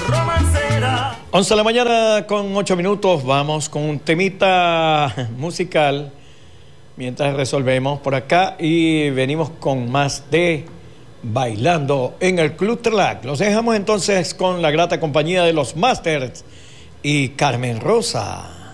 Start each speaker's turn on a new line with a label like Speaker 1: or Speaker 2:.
Speaker 1: romancera.
Speaker 2: 11 de la mañana con 8 minutos, vamos con un temita musical mientras resolvemos por acá y venimos con más de Bailando en el Club Tlac. Los dejamos entonces con la grata compañía de los Masters y Carmen Rosa.